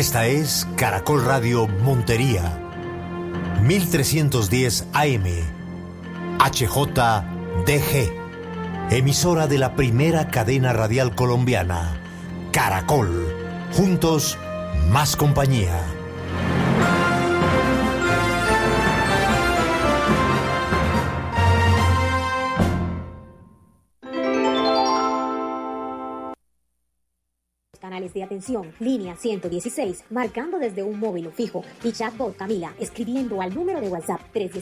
Esta es Caracol Radio Montería, 1310 AM, HJDG, emisora de la primera cadena radial colombiana, Caracol. Juntos, más compañía. Canales de atención, línea 116, marcando desde un móvil fijo y chatbot Camila, escribiendo al número de WhatsApp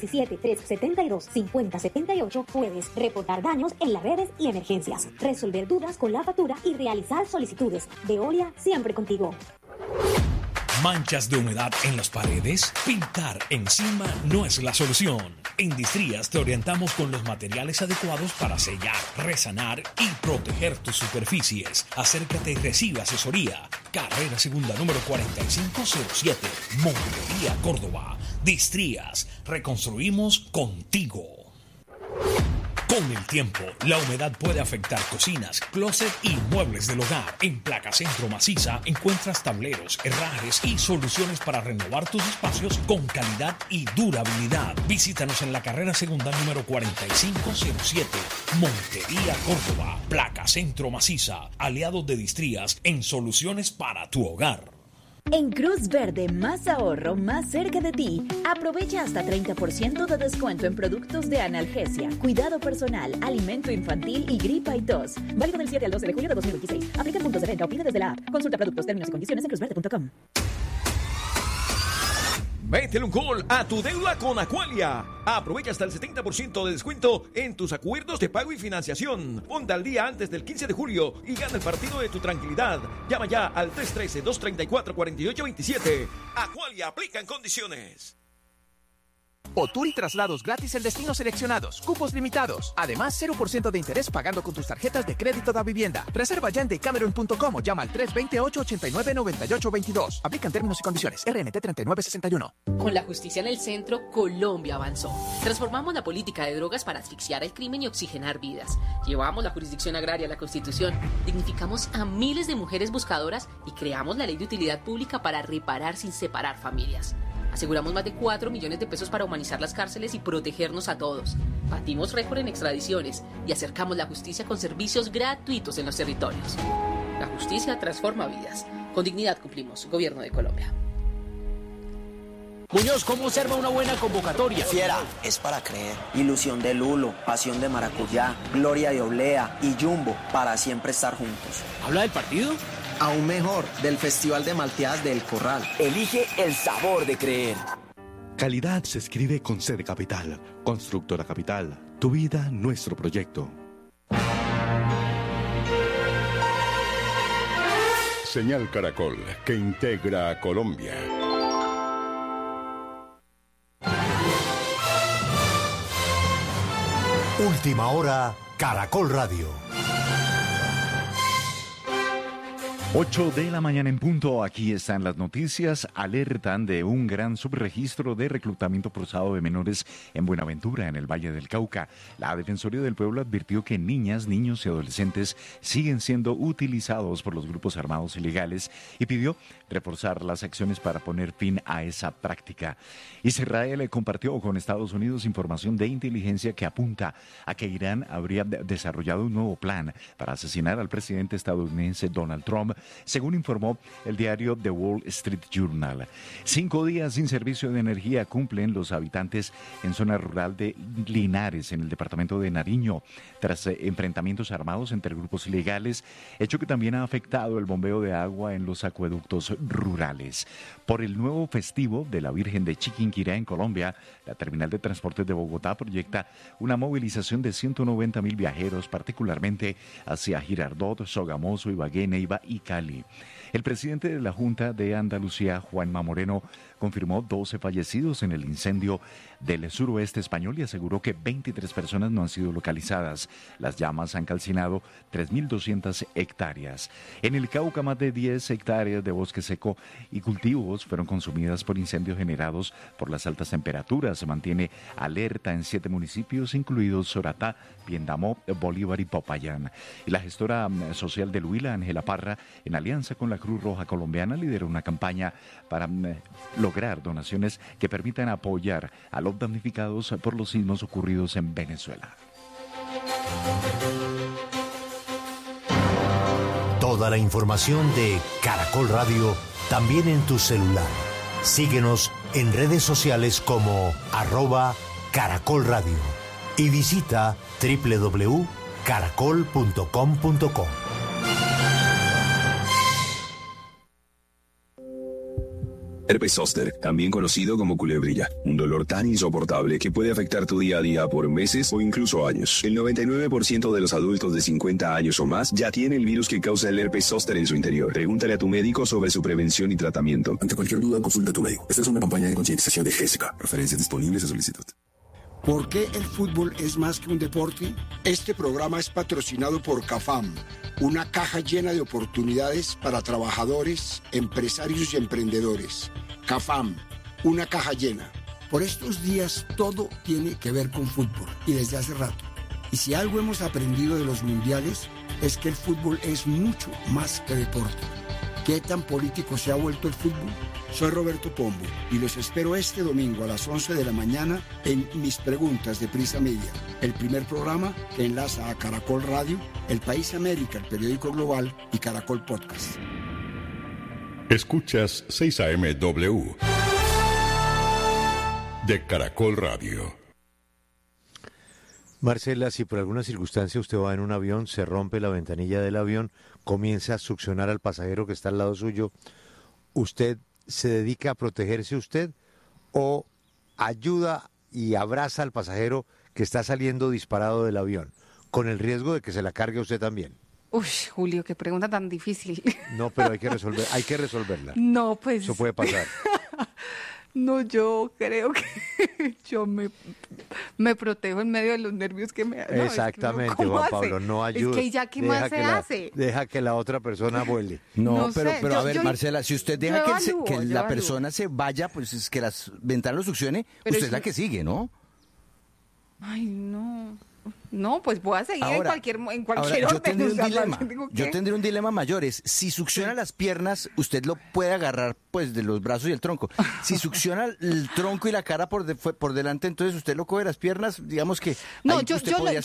317-372-5078, puedes reportar daños en las redes y emergencias, resolver dudas con la factura y realizar solicitudes. Veolia, siempre contigo. ¿Manchas de humedad en las paredes? Pintar encima no es la solución. En Distrías te orientamos con los materiales adecuados para sellar, resanar y proteger tus superficies. Acércate y recibe asesoría. Carrera Segunda número 4507, Montería, Córdoba. Distrías, reconstruimos contigo. Con el tiempo, la humedad puede afectar cocinas, closet y muebles del hogar. En Placa Centro Maciza encuentras tableros, herrajes y soluciones para renovar tus espacios con calidad y durabilidad. Visítanos en la Carrera Segunda número 4507, Montería, Córdoba. Placa Centro Maciza, aliados de Distrías en soluciones para tu hogar. En Cruz Verde, más ahorro, más cerca de ti. Aprovecha hasta 30% de descuento en productos de analgesia, cuidado personal, alimento infantil y gripa y tos. Válido del 7 al 12 de julio de 2026. Aplica puntos de venta o pide desde la app. Consulta productos, términos y condiciones en cruzverde.com. Métele un gol a tu deuda con Aqualia. Aprovecha hasta el 70% de descuento en tus acuerdos de pago y financiación. Ponte al día antes del 15 de julio y gana el partido de tu tranquilidad. Llama ya al 313-234-4827. Aqualia, aplica en condiciones. O-Tour y traslados gratis en destinos seleccionados, cupos limitados. Además, 0% de interés pagando con tus tarjetas de crédito da vivienda. Reserva ya en decameron.com o llama al 328-899822. Aplican términos y condiciones. RNT 3961. Con la justicia en el centro, Colombia avanzó. Transformamos la política de drogas para asfixiar el crimen y oxigenar vidas. Llevamos la jurisdicción agraria a la Constitución. Dignificamos a miles de mujeres buscadoras y creamos la ley de utilidad pública para reparar sin separar familias. Aseguramos más de 4 millones de pesos para humanizar las cárceles y protegernos a todos. Batimos récord en extradiciones y acercamos la justicia con servicios gratuitos en los territorios. La justicia transforma vidas. Con dignidad cumplimos. Gobierno de Colombia. Muñoz, ¿cómo observa una buena convocatoria? Fiera, es para creer. Ilusión de Lulo, pasión de maracuyá, gloria de oblea y Jumbo para siempre estar juntos. ¿Habla del partido? Aún mejor, del Festival de Malteadas del Corral. Elige el sabor de creer. Calidad se escribe con C de Capital. Constructora Capital. Tu vida, nuestro proyecto. Señal Caracol, que integra a Colombia. Última hora, Caracol Radio. 8 de la mañana en punto, aquí están las noticias. Alertan de un gran subregistro de reclutamiento forzado de menores en Buenaventura, en el Valle del Cauca. La Defensoría del Pueblo advirtió que niñas, niños y adolescentes siguen siendo utilizados por los grupos armados ilegales y pidió reforzar las acciones para poner fin a esa práctica. Israel compartió con Estados Unidos información de inteligencia que apunta a que Irán habría desarrollado un nuevo plan para asesinar al presidente estadounidense Donald Trump, según informó el diario The Wall Street Journal. 5 días sin servicio de energía cumplen los habitantes en zona rural de Linares, en el departamento de Nariño, tras enfrentamientos armados entre grupos ilegales, hecho que también ha afectado el bombeo de agua en los acueductos rurales. Por el nuevo festivo de la Virgen de Chiquinquirá en Colombia, la terminal de transportes de Bogotá proyecta una movilización de 190,000 viajeros, particularmente hacia Girardot, Sogamoso, Ibagué, Neiva y Cali. El presidente de la Junta de Andalucía, Juanma Moreno, confirmó 12 fallecidos en el incendio del suroeste español y aseguró que 23 personas no han sido localizadas. Las llamas han calcinado 3.200 hectáreas. En el Cauca, más de 10 hectáreas de bosque seco y cultivos fueron consumidas por incendios generados por las altas temperaturas. Se mantiene alerta en 7 municipios, incluidos Soratá, Piendamó, Bolívar y Popayán. Y la gestora social del Huila, Ángela Parra, en alianza con la Cruz Roja Colombiana, lidera una campaña para lograr donaciones que permitan apoyar a los damnificados por los sismos ocurridos en Venezuela. Toda la información de Caracol Radio también en tu celular. Síguenos en redes sociales como @Caracol Radio y visita www.caracol.com.co. Herpes zóster, también conocido como culebrilla, un dolor tan insoportable que puede afectar tu día a día por meses o incluso años. El 99% de los adultos de 50 años o más ya tiene el virus que causa el herpes zóster en su interior. Pregúntale a tu médico sobre su prevención y tratamiento. Ante cualquier duda, consulta a tu médico. Esta es una campaña de concientización de GESCA. Referencias disponibles a solicitud. ¿Por qué el fútbol es más que un deporte? Este programa es patrocinado por CAFAM, una caja llena de oportunidades para trabajadores, empresarios y emprendedores. CAFAM, una caja llena. Por estos días todo tiene que ver con fútbol y desde hace rato. Y si algo hemos aprendido de los mundiales es que el fútbol es mucho más que deporte. ¿Qué tan político se ha vuelto el fútbol? Soy Roberto Pombo y los espero este domingo a las 11 de la mañana en Mis Preguntas de Prisa Media, el primer programa que enlaza a Caracol Radio, El País América, el periódico global y Caracol Podcast. Escuchas 6 AM/W de Caracol Radio. Marcela, si por alguna circunstancia usted va en un avión, se rompe la ventanilla del avión, comienza a succionar al pasajero que está al lado suyo, ¿usted se dedica a protegerse usted o ayuda y abraza al pasajero que está saliendo disparado del avión, con el riesgo de que se la cargue usted también? Uy, Julio, qué pregunta tan difícil. No, pero hay que resolverla. No, pues... Eso puede pasar. No, yo creo que yo me protejo en medio de los nervios que me... No, exactamente, es que Juan Pablo, no ayuda. Es que ya, ¿qué más se hace? Deja que la otra persona vuele. No, pero a ver, Marcela, si usted deja que la persona se vaya, pues es que las ventanas lo succione, pero usted es la que sigue, ¿no? Ay, no... No, pues voy a seguir ahora, en cualquier orden. Yo tendré un dilema mayor. Es, si succiona las piernas, usted lo puede agarrar pues de los brazos y el tronco. Si succiona el tronco y la cara por delante, entonces usted lo coge las piernas, digamos que no, yo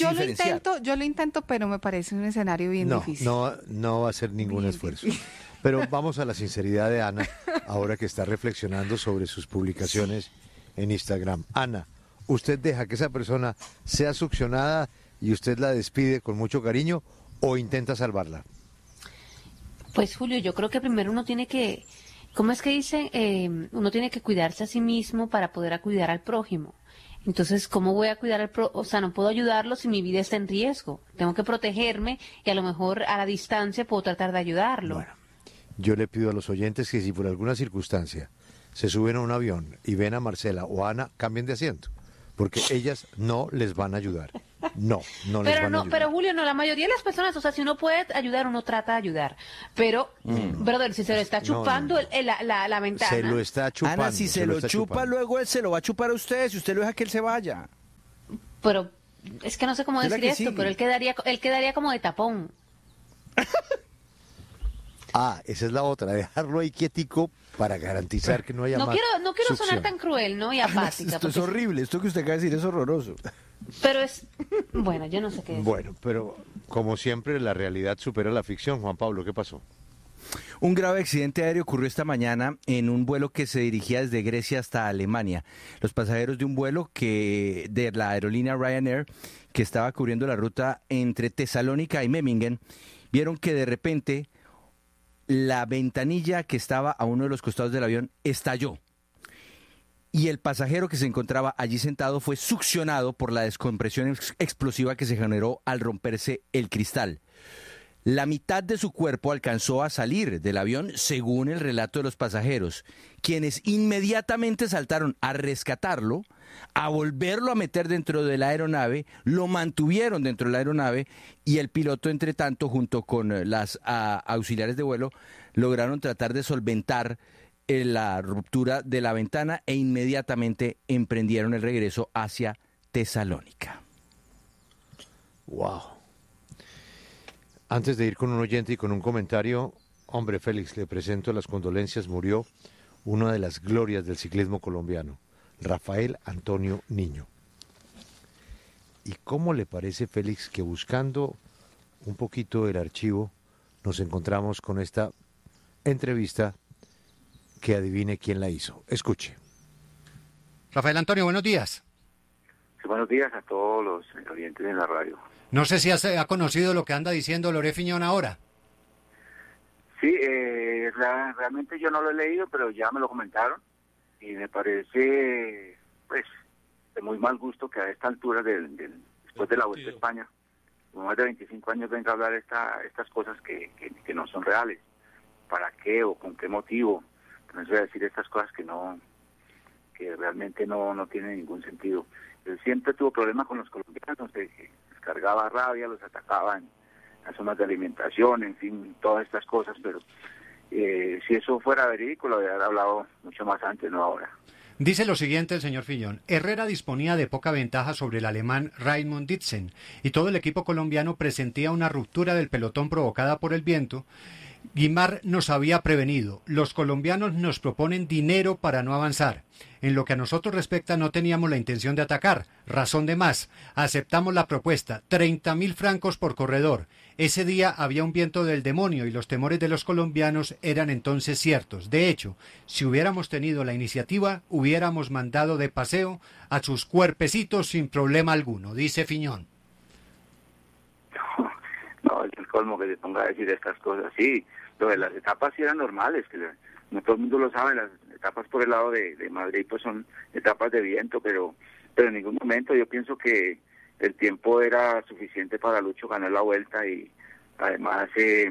lo intento, pero me parece un escenario bien difícil. No va a ser ningún esfuerzo. Pero vamos a la sinceridad de Ana, ahora que está reflexionando sobre sus publicaciones en Instagram. Ana, ¿usted deja que esa persona sea succionada y usted la despide con mucho cariño o intenta salvarla? Pues Julio, yo creo que primero uno tiene que, ¿cómo es que dicen? Uno tiene que cuidarse a sí mismo para poder cuidar al prójimo. Entonces, ¿cómo voy a cuidar al prójimo? O sea, no puedo ayudarlo si mi vida está en riesgo. Tengo que protegerme y a lo mejor a la distancia puedo tratar de ayudarlo. Bueno, yo le pido a los oyentes que si por alguna circunstancia se suben a un avión y ven a Marcela o a Ana, cambien de asiento. Porque ellas no les van a ayudar. No les van a ayudar. Pero Julio, no, la mayoría de las personas, o sea, si uno puede ayudar, uno trata de ayudar. Pero, brother, si se lo está chupando la ventana. Se lo está chupando. Ana, si se lo chupa, luego él se lo va a chupar a usted, si usted lo deja que él se vaya. Pero, es que no sé cómo decir esto, pero él quedaría como de tapón. Esa es la otra, dejarlo ahí quietico para garantizar que no haya más No quiero sonar tan cruel, ¿no? Y apática. Esto es horrible, esto que usted acaba de decir es horroroso. Pero es... Bueno, yo no sé qué decir. Bueno, pero como siempre la realidad supera la ficción. Juan Pablo, ¿qué pasó? Un grave accidente aéreo ocurrió esta mañana en un vuelo que se dirigía desde Grecia hasta Alemania. Los pasajeros de un vuelo de la aerolínea Ryanair, que estaba cubriendo la ruta entre Tesalónica y Memmingen, vieron que de repente la ventanilla que estaba a uno de los costados del avión estalló. Y el pasajero que se encontraba allí sentado fue succionado por la descompresión explosiva que se generó al romperse el cristal. La mitad de su cuerpo alcanzó a salir del avión, según el relato de los pasajeros, quienes inmediatamente saltaron a rescatarlo, a volverlo a meter dentro de la aeronave, lo mantuvieron dentro de la aeronave y el piloto, entre tanto, junto con las auxiliares de vuelo, lograron tratar de solventar la ruptura de la ventana e inmediatamente emprendieron el regreso hacia Tesalónica. Wow. Antes de ir con un oyente y con un comentario, Hombre, Félix, le presento las condolencias. Murió una de las glorias del ciclismo colombiano, Rafael Antonio Niño. ¿Y cómo le parece, Félix, que buscando un poquito el archivo nos encontramos con esta entrevista que adivine quién la hizo? Escuche. Rafael Antonio, buenos días. Sí, buenos días a todos los oyentes de la radio. No sé si ha conocido lo que anda diciendo Loré Fiñón ahora. Sí, realmente yo no lo he leído, pero ya me lo comentaron y me parece, pues, de muy mal gusto que a esta altura, después de la Vuelta a España, con más de 25 años, venga a hablar estas cosas que no son reales. ¿Para qué o con qué motivo? No se va a decir estas cosas que realmente no tienen ningún sentido. Él siempre tuvo problemas con los colombianos, descargaba rabia, los atacaba en las zonas de alimentación, en fin, todas estas cosas, pero si eso fuera verídico, lo habría hablado mucho más antes, no ahora. Dice lo siguiente el señor Fiñón: Herrera disponía de poca ventaja sobre el alemán Raimund Ditzen y todo el equipo colombiano presentía una ruptura del pelotón provocada por el viento. Guimard nos había prevenido. Los colombianos nos proponen dinero para no avanzar. En lo que a nosotros respecta, no teníamos la intención de atacar. Razón de más. Aceptamos la propuesta. 30.000 francos por corredor. Ese día había un viento del demonio y los temores de los colombianos eran entonces ciertos. De hecho, si hubiéramos tenido la iniciativa, hubiéramos mandado de paseo a sus cuerpecitos sin problema alguno, dice Fiñón. No, es el colmo que se ponga a decir estas cosas. Sí, lo de las etapas sí eran normales, que no todo el mundo lo sabe. Las etapas por el lado de Madrid pues son etapas de viento, pero en ningún momento yo pienso que el tiempo era suficiente para Lucho ganar la Vuelta, y además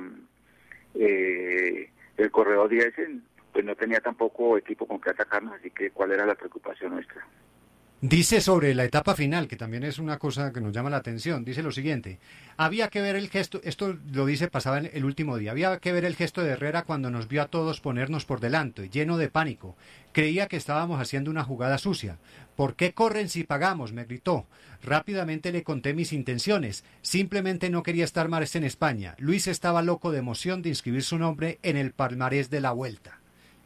el corredor Diesen pues no tenía tampoco equipo con que atacarnos, así que ¿cuál era la preocupación nuestra? Dice sobre la etapa final, que también es una cosa que nos llama la atención, dice lo siguiente: había que ver el gesto, esto lo dice pasaba en el último día, había que ver el gesto de Herrera cuando nos vio a todos ponernos por delante, lleno de pánico. Creía que estábamos haciendo una jugada sucia. ¿Por qué corren si pagamos?, me gritó. Rápidamente le conté mis intenciones. Simplemente no quería estar más en España. Luis estaba loco de emoción de inscribir su nombre en el palmarés de la Vuelta.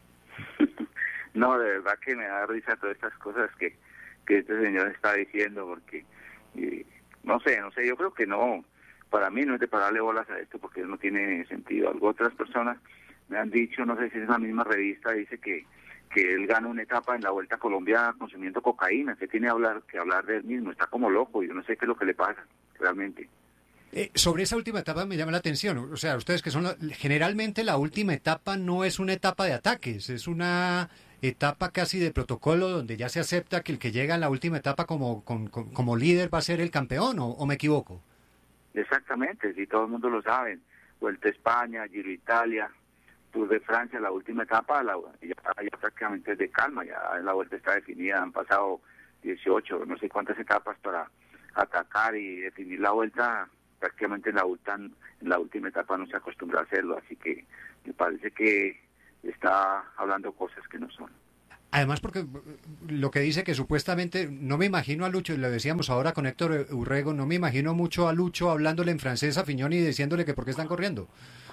No, de verdad que me da risa todas estas cosas que este señor está diciendo, porque no sé, yo creo que no, para mí no es de pararle bolas a esto, porque no tiene sentido. Algo otras personas me han dicho, no sé si es la misma revista, dice que él gana una etapa en la Vuelta a Colombia consumiendo cocaína, que tiene que hablar de él mismo, está como loco, yo no sé qué es lo que le pasa, realmente. Sobre esa última etapa me llama la atención, o sea, ustedes que son, generalmente la última etapa no es una etapa de ataques, es una etapa casi de protocolo donde ya se acepta que el que llega en la última etapa como líder va a ser el campeón, ¿o me equivoco? Exactamente, sí, todo el mundo lo sabe. Vuelta a España, Giro Italia, Tour de Francia, la última etapa ya prácticamente es de calma, ya la Vuelta está definida, han pasado 18, no sé cuántas etapas para atacar y definir la Vuelta. Prácticamente en la última etapa no se acostumbra a hacerlo, así que me parece que está hablando cosas que no son. Además, porque lo que dice que supuestamente, no me imagino a Lucho, y lo decíamos ahora con Héctor Urrego, no me imagino mucho a Lucho hablándole en francés a Fiñón y diciéndole que por qué están corriendo.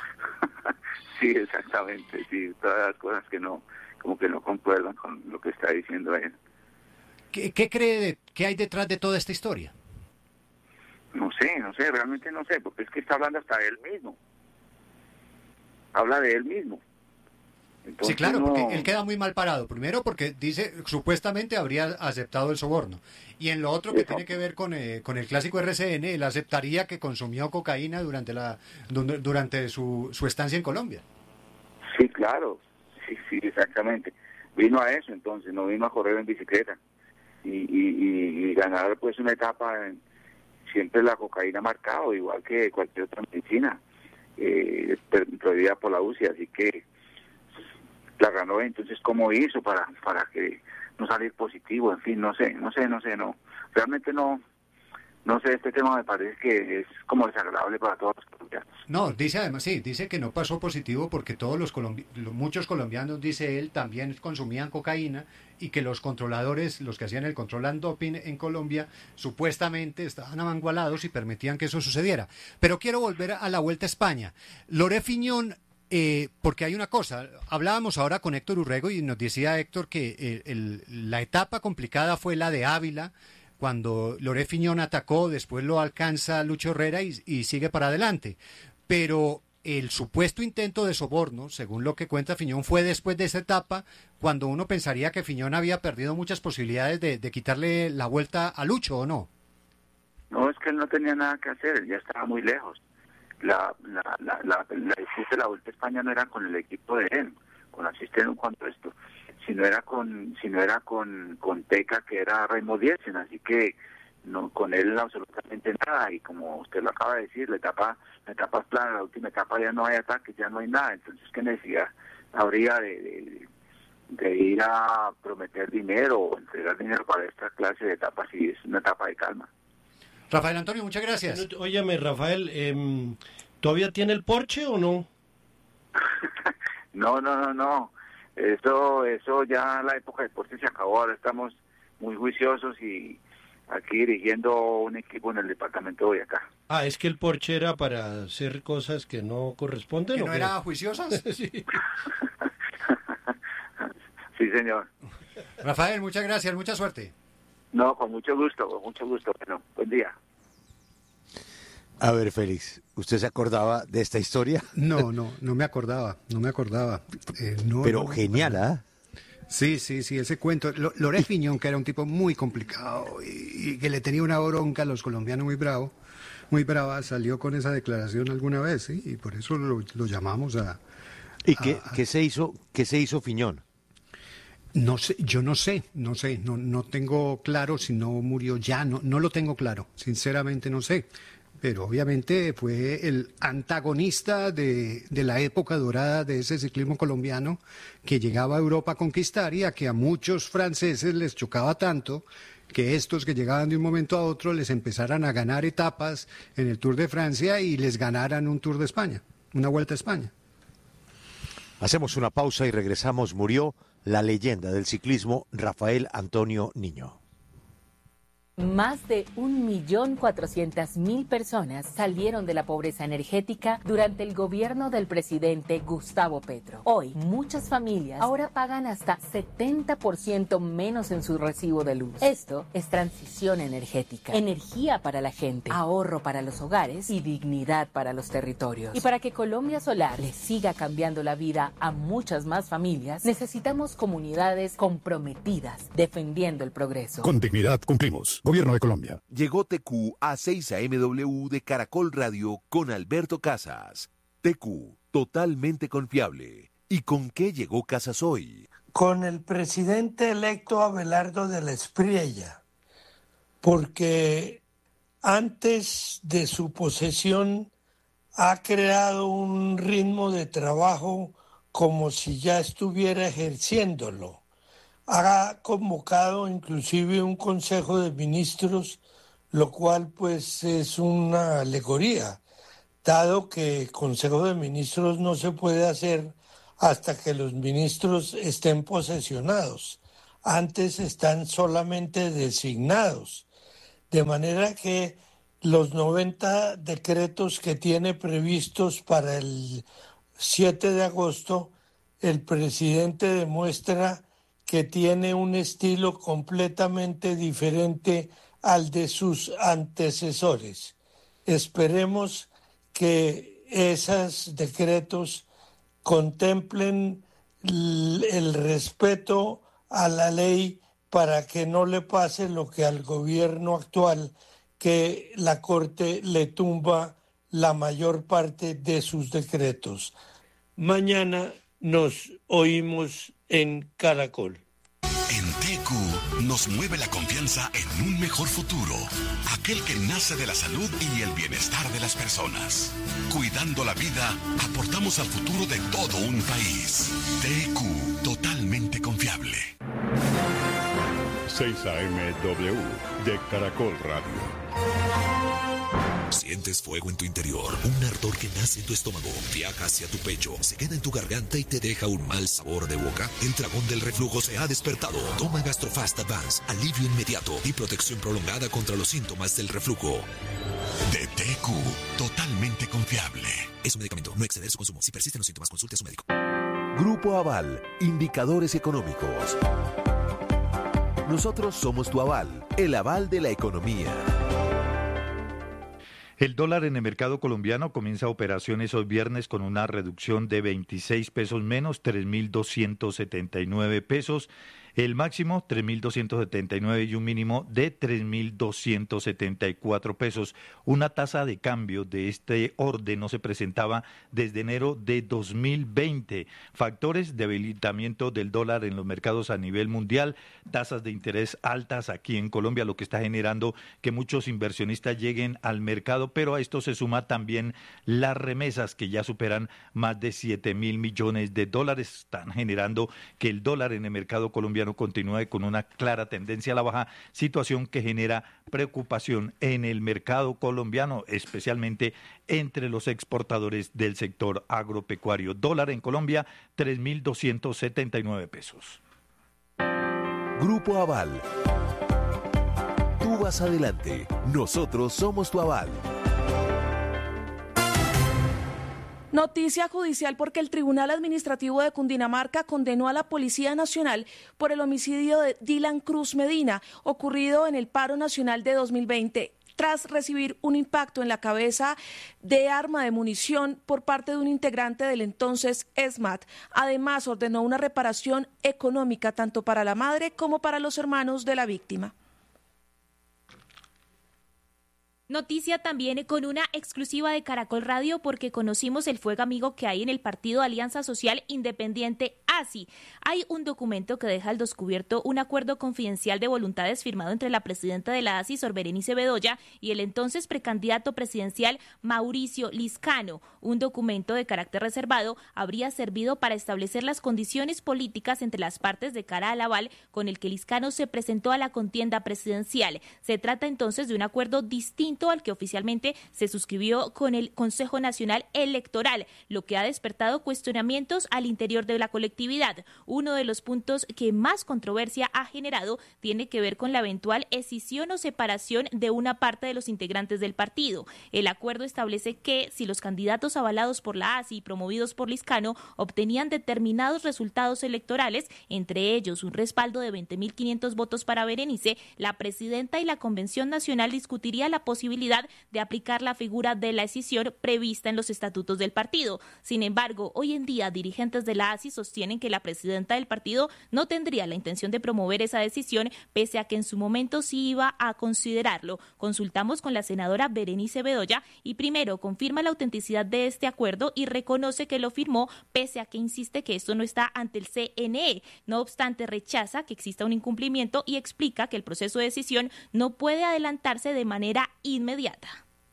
Sí, exactamente, sí, todas las cosas que no, como que no concuerdan con lo que está diciendo él. ¿Qué cree qué hay detrás de toda esta historia? No sé, realmente no sé, porque es que está hablando hasta de él mismo. Habla de él mismo. Entonces, sí, claro, porque él queda muy mal parado. Primero porque dice, supuestamente habría aceptado el soborno. Y en lo otro que tiene que ver con el clásico RCN, él aceptaría que consumió cocaína durante su estancia en Colombia. Sí, claro. Sí, exactamente. Vino a eso entonces, no vino a correr en bicicleta. Y ganar pues una etapa, siempre la cocaína ha marcado, igual que cualquier otra medicina prohibida por la UCI, así que la ganó. Entonces, ¿cómo hizo para que no salir positivo? En fin, no sé, realmente no sé, este tema me parece que es como desagradable para todos los colombianos. No, dice además, sí, dice que no pasó positivo porque todos muchos colombianos, dice él, también consumían cocaína, y que los controladores, los que hacían el control antidoping en Colombia, supuestamente estaban amangualados y permitían que eso sucediera. Pero quiero volver a la Vuelta a España. Loré Fiñón porque hay una cosa, hablábamos ahora con Héctor Urrego y nos decía Héctor que la etapa complicada fue la de Ávila, cuando Loré Fiñón atacó, después lo alcanza Lucho Herrera y sigue para adelante. Pero el supuesto intento de soborno, según lo que cuenta Fiñón, fue después de esa etapa, cuando uno pensaría que Fiñón había perdido muchas posibilidades de quitarle la vuelta a Lucho, ¿o no? No, es que él no tenía nada que hacer, él ya estaba muy lejos. La disputa de la Vuelta a España no era con el equipo de él, con Asistente cuando esto, sino era con Teca, que era Raymond Dietzen, así que no con él absolutamente nada. Y como usted lo acaba de decir, la etapa es plana, la última etapa ya no hay ataques, ya no hay nada. Entonces, ¿qué necesidad habría de ir a prometer dinero o entregar dinero para esta clase de etapas si es una etapa de calma? Rafael Antonio, muchas gracias. Óyeme, Rafael, ¿todavía tiene el Porsche o no? No. Eso ya la época de Porsche se acabó. Ahora estamos muy juiciosos y aquí dirigiendo un equipo en el departamento de Boyacá. Ah, es que el Porsche era para hacer cosas que no corresponden. ¿Que ¿o no qué? era juiciosas? Sí. Sí, señor. Rafael, muchas gracias, mucha suerte. No, con mucho gusto. Bueno, buen día. A ver, Félix, ¿usted se acordaba de esta historia? No me acordaba. Pero genial, ¿ah? Sí, ese cuento. Loré Fiñón, que era un tipo muy complicado y que le tenía una bronca a los colombianos muy brava, salió con esa declaración alguna vez, ¿sí? Y por eso lo llamamos a... ¿Y qué se hizo Fiñón? No sé, yo no tengo claro si no murió ya, no lo tengo claro, sinceramente no sé. Pero obviamente fue el antagonista de la época dorada de ese ciclismo colombiano que llegaba a Europa a conquistar y a que a muchos franceses les chocaba tanto que estos que llegaban de un momento a otro les empezaran a ganar etapas en el Tour de Francia y les ganaran un Tour de España, una Vuelta a España. Hacemos una pausa y regresamos. Murió la leyenda del ciclismo Rafael Antonio Niño. Más de 1.400.000 personas salieron de la pobreza energética durante el gobierno del presidente Gustavo Petro. Hoy, muchas familias ahora pagan hasta 70% menos en su recibo de luz. Esto es transición energética, energía para la gente, ahorro para los hogares y dignidad para los territorios. Y para que Colombia Solar le siga cambiando la vida a muchas más familias, necesitamos comunidades comprometidas defendiendo el progreso. Con dignidad cumplimos. Gobierno de Colombia. Llegó TQ a 6 AMW de Caracol Radio con Alberto Casas. TQ, totalmente confiable. ¿Y con qué llegó Casas hoy? Con el presidente electo Abelardo de la Espriella, porque antes de su posesión ha creado un ritmo de trabajo como si ya estuviera ejerciéndolo. Ha convocado inclusive un Consejo de Ministros, lo cual pues es una alegoría, dado que el Consejo de Ministros no se puede hacer hasta que los ministros estén posesionados. Antes están solamente designados. De manera que los 90 decretos que tiene previstos para el 7 de agosto, el presidente demuestra que tiene un estilo completamente diferente al de sus antecesores. Esperemos que esos decretos contemplen el respeto a la ley para que no le pase lo que al gobierno actual, que la Corte le tumba la mayor parte de sus decretos. Mañana nos oímos en Caracol. En TQ nos mueve la confianza en un mejor futuro, aquel que nace de la salud y el bienestar de las personas. Cuidando la vida, aportamos al futuro de todo un país. TQ, totalmente confiable. 6 AMW de Caracol Radio. Sientes fuego en tu interior, un ardor que nace en tu estómago, viaja hacia tu pecho, se queda en tu garganta y te deja un mal sabor de boca. El dragón del reflujo se ha despertado. Toma Gastrofast Advance, alivio inmediato y protección prolongada contra los síntomas del reflujo. De TQ, totalmente confiable. Es un medicamento, no exceder su consumo. Si persisten los síntomas, consulte a su médico. Grupo Aval, indicadores económicos. Nosotros somos tu aval, el aval de la economía. El dólar en el mercado colombiano comienza operaciones hoy viernes con una reducción de 26 pesos menos, 3.279 pesos. El máximo 3.279 y un mínimo de 3.274 pesos. Una tasa de cambio de este orden no se presentaba desde enero de 2020. Factores: debilitamiento del dólar en los mercados a nivel mundial, tasas de interés altas aquí en Colombia, lo que está generando que muchos inversionistas lleguen al mercado, pero a esto se suma también las remesas que ya superan más de 7.000 millones de dólares. Están generando que el dólar en el mercado colombiano continúe con una clara tendencia a la baja, situación que genera preocupación en el mercado colombiano, especialmente entre los exportadores del sector agropecuario. Dólar en Colombia, 3.279 pesos. Grupo Aval. Tú vas adelante, nosotros somos tu aval. Noticia judicial porque el Tribunal Administrativo de Cundinamarca condenó a la Policía Nacional por el homicidio de Dylan Cruz Medina, ocurrido en el paro nacional de 2020. Tras recibir un impacto en la cabeza de arma de munición por parte de un integrante del entonces ESMAD. Además, ordenó una reparación económica tanto para la madre como para los hermanos de la víctima. Noticia también con una exclusiva de Caracol Radio porque conocimos el fuego amigo que hay en el partido Alianza Social Independiente ASI. Hay un documento que deja al descubierto un acuerdo confidencial de voluntades firmado entre la presidenta de la ASI, Sor Berenice Bedoya, y el entonces precandidato presidencial Mauricio Liscano. Un documento de carácter reservado habría servido para establecer las condiciones políticas entre las partes de cara al aval con el que Liscano se presentó a la contienda presidencial. Se trata entonces de un acuerdo distinto al que oficialmente se suscribió con el Consejo Nacional Electoral, lo que ha despertado cuestionamientos al interior de la colectividad. Uno de los puntos que más controversia ha generado tiene que ver con la eventual escisión o separación de una parte de los integrantes del partido. El acuerdo establece que si los candidatos avalados por la ASI y promovidos por Liscano obtenían determinados resultados electorales, entre ellos un respaldo de 20.500 votos para Berenice, la presidenta y la Convención Nacional discutiría la posibilidad de aplicar la figura de la escisión prevista en los estatutos del partido. Sin embargo, hoy en día dirigentes de la ASI sostienen que la presidenta del partido no tendría la intención de promover esa decisión, pese a que en su momento sí iba a considerarlo. Consultamos con la senadora Berenice Bedoya y primero confirma la autenticidad de este acuerdo y reconoce que lo firmó, pese a que insiste que esto no está ante el CNE. No obstante, rechaza que exista un incumplimiento y explica que el proceso de decisión no puede adelantarse de manera inmediata.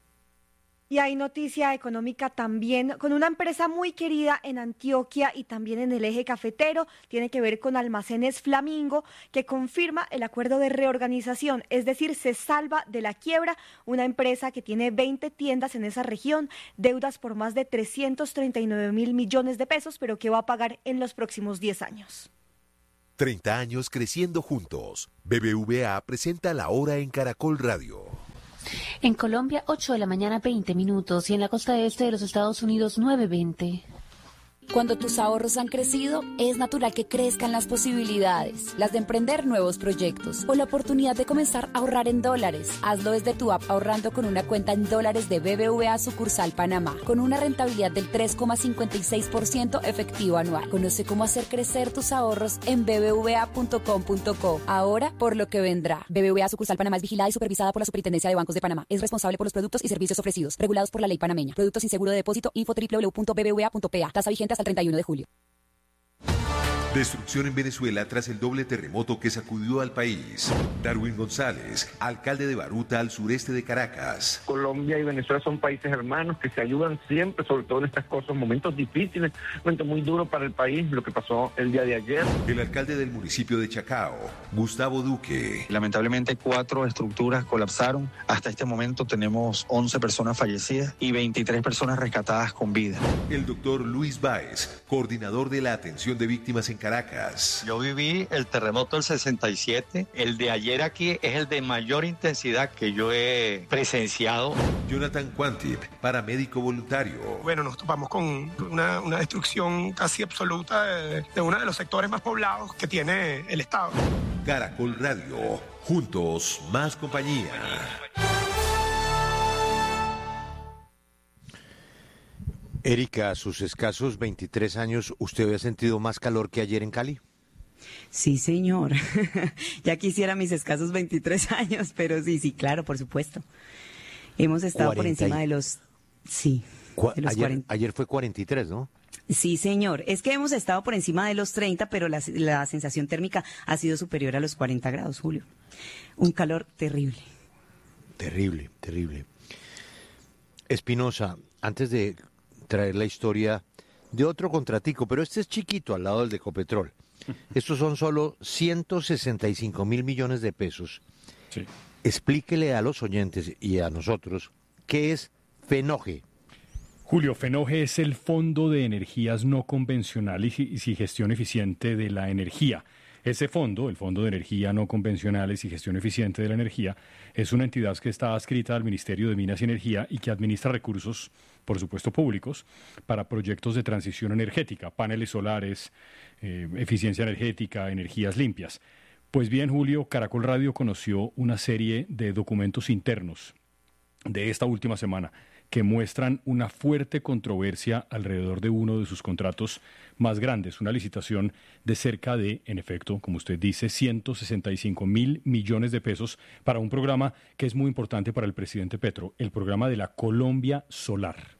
Y hay noticia económica también con una empresa muy querida en Antioquia y también en el eje cafetero. Tiene que ver con Almacenes Flamingo, que confirma el acuerdo de reorganización, es decir, se salva de la quiebra una empresa que tiene 20 tiendas en esa región, deudas por más de 339.000 millones de pesos, pero que va a pagar en los próximos 10 años. 30 años creciendo juntos. BBVA presenta La Hora en Caracol Radio. En Colombia, 8 de la mañana, 20 minutos, y en la costa este de los Estados Unidos, 9:20. Cuando tus ahorros han crecido, es natural que crezcan las posibilidades, las de emprender nuevos proyectos o la oportunidad de comenzar a ahorrar en dólares. Hazlo desde tu app ahorrando con una cuenta en dólares de BBVA sucursal Panamá, con una rentabilidad del 3,56% efectivo anual. Conoce cómo hacer crecer tus ahorros en bbva.com.co. Ahora por lo que vendrá. BBVA sucursal Panamá es vigilada y supervisada por la Superintendencia de Bancos de Panamá. Es responsable por los productos y servicios ofrecidos, regulados por la ley panameña. Productos sin seguro de depósito. Info www.bbva.pa. Tasa vigente hasta el 31 de julio. Destrucción en Venezuela tras el doble terremoto que sacudió al país. Darwin González, alcalde de Baruta, al sureste de Caracas. Colombia y Venezuela son países hermanos que se ayudan siempre, sobre todo en estas cosas, momentos difíciles, momentos muy duros para el país, lo que pasó el día de ayer. El alcalde del municipio de Chacao, Gustavo Duque. Lamentablemente 4 estructuras colapsaron. Hasta este momento tenemos 11 personas fallecidas y 23 personas rescatadas con vida. El doctor Luis Báez, coordinador de la atención de víctimas en Caracas. Yo viví el terremoto del 67. El de ayer aquí es el de mayor intensidad que yo he presenciado. Jonathan Quantip, paramédico voluntario. Bueno, nos topamos con una destrucción casi absoluta de uno de los sectores más poblados que tiene el Estado. Caracol Radio, juntos más compañía. Erika, a sus escasos 23 años, ¿usted había sentido más calor que ayer en Cali? Sí, señor. Ya quisiera mis escasos 23 años, pero sí, claro, por supuesto. Hemos estado por encima de los... Sí, de los 40. Ayer fue 43, ¿no? Sí, señor. Es que hemos estado por encima de los 30, pero la sensación térmica ha sido superior a los 40 grados, Julio. Un calor terrible. Terrible, terrible. Espinosa, antes de traer la historia de otro contratico, pero este es chiquito al lado del de Ecopetrol. Estos son solo 165 mil millones de pesos. Sí. Explíquele a los oyentes y a nosotros qué es FENOGE. Julio, FENOGE es el Fondo de Energías No Convencionales y Gestión Eficiente de la Energía. Ese fondo, el Fondo de Energía No Convencionales y Gestión Eficiente de la Energía, es una entidad que está adscrita al Ministerio de Minas y Energía y que administra recursos, por supuesto públicos, para proyectos de transición energética, paneles solares, eficiencia energética, energías limpias. Pues bien, Julio, Caracol Radio conoció una serie de documentos internos de esta última semana que muestran una fuerte controversia alrededor de uno de sus contratos más grandes, una licitación de cerca de, en efecto, como usted dice, 165 mil millones de pesos para un programa que es muy importante para el presidente Petro, el programa de la Colombia Solar.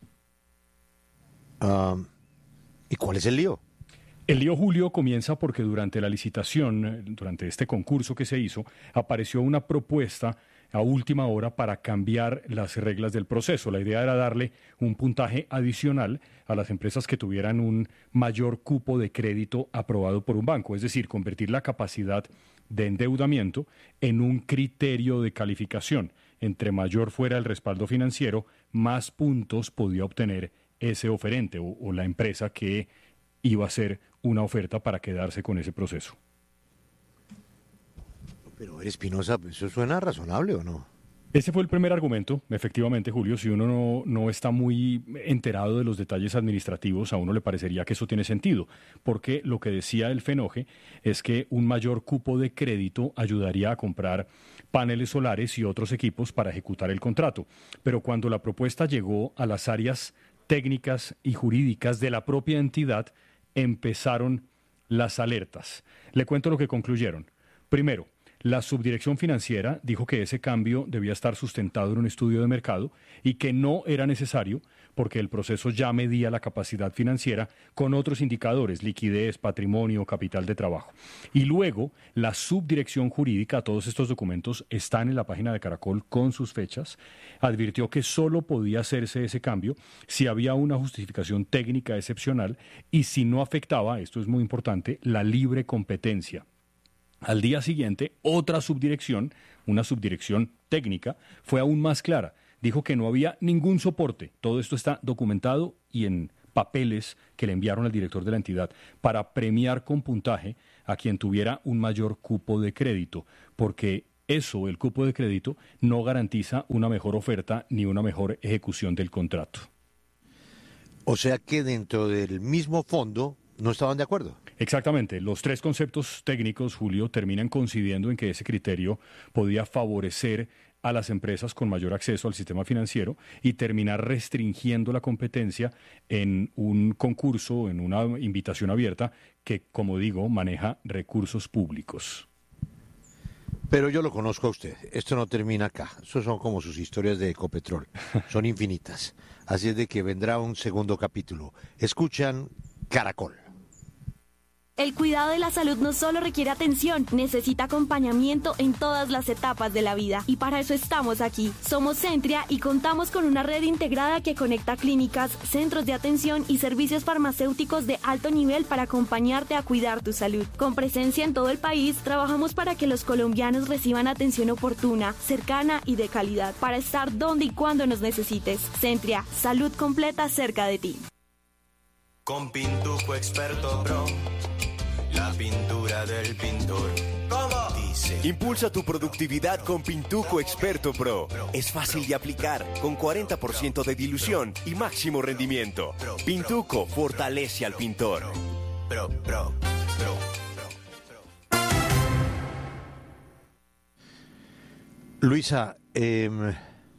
¿Y cuál es el lío? El lío, Julio, comienza porque durante la licitación, durante este concurso que se hizo, apareció una propuesta a última hora para cambiar las reglas del proceso. La idea era darle un puntaje adicional a las empresas que tuvieran un mayor cupo de crédito aprobado por un banco, es decir, convertir la capacidad de endeudamiento en un criterio de calificación. Entre mayor fuera el respaldo financiero, más puntos podía obtener ese oferente o la empresa que iba a hacer una oferta para quedarse con ese proceso. Pero Espinosa, ¿eso suena razonable o no? Ese fue el primer argumento, efectivamente, Julio. Si uno no está muy enterado de los detalles administrativos, a uno le parecería que eso tiene sentido, porque lo que decía el FENOGE es que un mayor cupo de crédito ayudaría a comprar paneles solares y otros equipos para ejecutar el contrato. Pero cuando la propuesta llegó a las áreas técnicas y jurídicas de la propia entidad, empezaron las alertas. Le cuento lo que concluyeron. Primero, la subdirección financiera dijo que ese cambio debía estar sustentado en un estudio de mercado y que no era necesario porque el proceso ya medía la capacidad financiera con otros indicadores, liquidez, patrimonio, capital de trabajo. Y luego, la subdirección jurídica, todos estos documentos están en la página de Caracol con sus fechas, advirtió que solo podía hacerse ese cambio si había una justificación técnica excepcional y si no afectaba, esto es muy importante, la libre competencia. Al día siguiente, otra subdirección, una subdirección técnica, fue aún más clara. Dijo que no había ningún soporte. Todo esto está documentado y en papeles que le enviaron al director de la entidad para premiar con puntaje a quien tuviera un mayor cupo de crédito, porque eso, el cupo de crédito, no garantiza una mejor oferta ni una mejor ejecución del contrato. O sea que dentro del mismo fondo no estaban de acuerdo. Exactamente. Los tres conceptos técnicos, Julio, terminan coincidiendo en que ese criterio podía favorecer a las empresas con mayor acceso al sistema financiero y terminar restringiendo la competencia en un concurso, en una invitación abierta que, como digo, maneja recursos públicos. Pero yo lo conozco a usted. Esto no termina acá. Eso son como sus historias de Ecopetrol. Son infinitas. Así es de que vendrá un segundo capítulo. Escuchan Caracol. El cuidado de la salud no solo requiere atención, necesita acompañamiento en todas las etapas de la vida. Y para eso estamos aquí. Somos Centria y contamos con una red integrada que conecta clínicas, centros de atención y servicios farmacéuticos de alto nivel para acompañarte a cuidar tu salud. Con presencia en todo el país, trabajamos para que los colombianos reciban atención oportuna, cercana y de calidad, para estar donde y cuando nos necesites. Centria, salud completa cerca de ti. Con Pintuco Experto Pro, la del pintor. ¿Cómo? Dice. Impulsa tu productividad con Pintuco Experto Pro. Es fácil de aplicar, con 40% de dilución y máximo rendimiento. Pintuco fortalece al pintor. Pro. Luisa, ¿en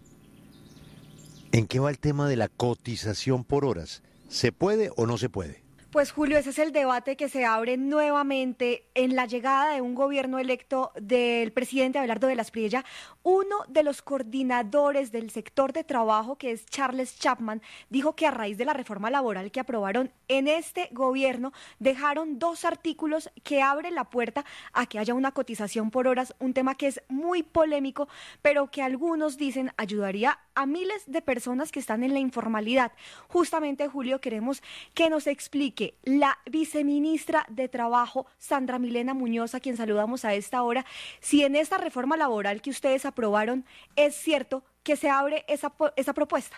qué va el tema de la cotización por horas? ¿Se puede o no se puede? Pues Julio, ese es el debate que se abre nuevamente en la llegada de un gobierno electo del presidente Abelardo de la Espriella. Uno de los coordinadores del sector de trabajo, que es Charles Chapman, dijo que a raíz de la reforma laboral que aprobaron en este gobierno, dejaron 2 artículos que abren la puerta a que haya una cotización por horas, un tema que es muy polémico, pero que algunos dicen ayudaría a miles de personas que están en la informalidad. Justamente, Julio, queremos que nos explique la viceministra de Trabajo, Sandra Milena Muñoz, a quien saludamos a esta hora, si en esta reforma laboral que ustedes aprobaron es cierto que se abre esa propuesta.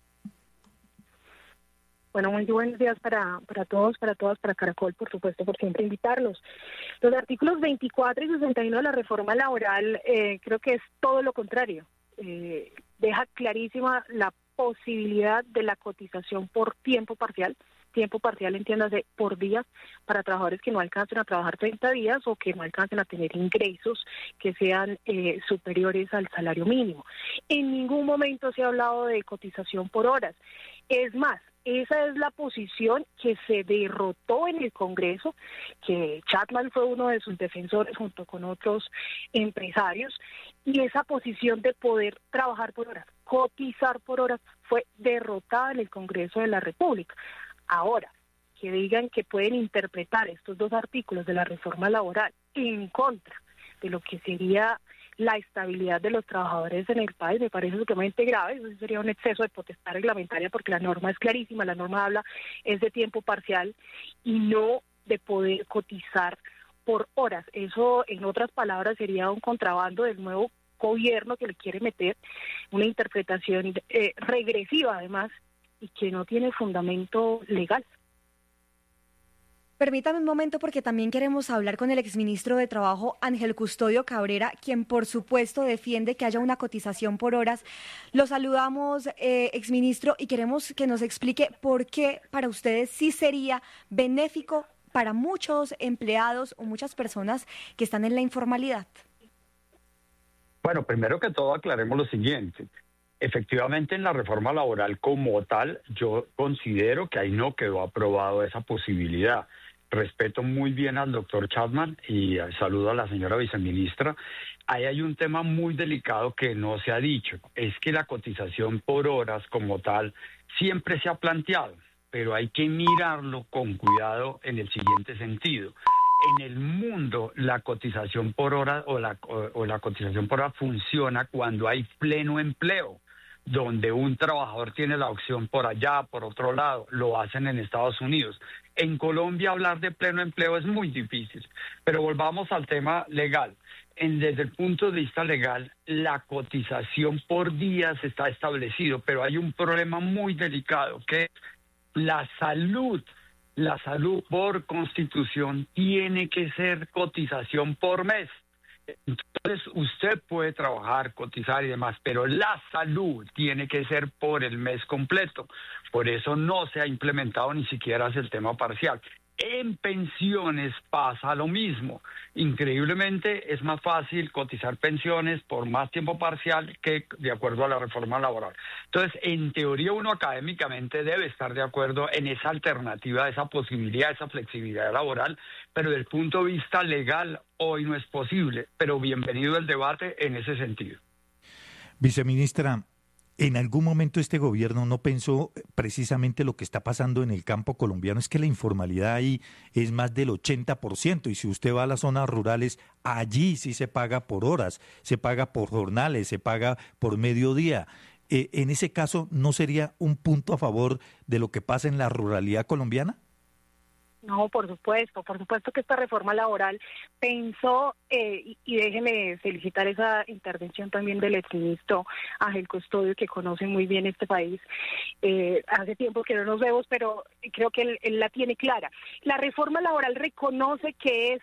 Bueno, muy buenos días para todos, para todas, para Caracol, por supuesto, por siempre invitarlos. Los artículos 24 y 61 de la reforma laboral creo que es todo lo contrario. Deja clarísima la posibilidad de la cotización por tiempo parcial. Tiempo parcial, entiéndase, por días, para trabajadores que no alcancen a trabajar 30 días o que no alcancen a tener ingresos que sean superiores al salario mínimo. En ningún momento se ha hablado de cotización por horas. Es más, esa es la posición que se derrotó en el Congreso, que Chapman fue uno de sus defensores junto con otros empresarios, y esa posición de poder trabajar por horas, cotizar por horas, fue derrotada en el Congreso de la República. Ahora, que digan que pueden interpretar estos 2 artículos de la reforma laboral en contra de lo que sería la estabilidad de los trabajadores en el país, me parece sumamente grave. Eso sería un exceso de potestad reglamentaria, porque la norma es clarísima, la norma habla es de tiempo parcial y no de poder cotizar por horas. Eso, en otras palabras, sería un contrabando del nuevo gobierno que le quiere meter una interpretación regresiva, además, y que no tiene fundamento legal. Permítame un momento, porque también queremos hablar con el exministro de Trabajo, Ángel Custodio Cabrera, quien por supuesto defiende que haya una cotización por horas. Lo saludamos, exministro, y queremos que nos explique por qué para ustedes sí sería benéfico para muchos empleados o muchas personas que están en la informalidad. Bueno, primero que todo aclaremos lo siguiente. Efectivamente, en la reforma laboral como tal, yo considero que ahí no quedó aprobado esa posibilidad. Respeto muy bien al doctor Chapman y saludo a la señora viceministra. Ahí hay un tema muy delicado que no se ha dicho. Es que la cotización por horas como tal siempre se ha planteado, pero hay que mirarlo con cuidado en el siguiente sentido. En el mundo, la cotización por hora o la cotización por hora funciona cuando hay pleno empleo, donde un trabajador tiene la opción por allá, por otro lado. Lo hacen en Estados Unidos. En Colombia hablar de pleno empleo es muy difícil, pero volvamos al tema legal. Desde el punto de vista legal, la cotización por días está establecido, pero hay un problema muy delicado, que es la salud. La salud por constitución tiene que ser cotización por mes. Entonces usted puede trabajar, cotizar y demás, pero la salud tiene que ser por el mes completo. Por eso no se ha implementado ni siquiera el tema parcial. En pensiones pasa lo mismo. Increíblemente es más fácil cotizar pensiones por más tiempo parcial que de acuerdo a la reforma laboral. Entonces, en teoría uno académicamente debe estar de acuerdo en esa alternativa, esa posibilidad, esa flexibilidad laboral, pero desde el punto de vista legal hoy no es posible. Pero bienvenido el debate en ese sentido. Viceministra, ¿en algún momento este gobierno no pensó precisamente lo que está pasando en el campo colombiano? Es que la informalidad ahí es más del 80%, y si usted va a las zonas rurales, allí sí se paga por horas, se paga por jornales, se paga por mediodía. En ese caso, ¿no sería un punto a favor de lo que pasa en la ruralidad colombiana? No, por supuesto que esta reforma laboral pensó, y déjeme felicitar esa intervención también del exministro Ángel Custodio, que conoce muy bien este país. Hace tiempo que no nos vemos, pero creo que él la tiene clara. La reforma laboral reconoce que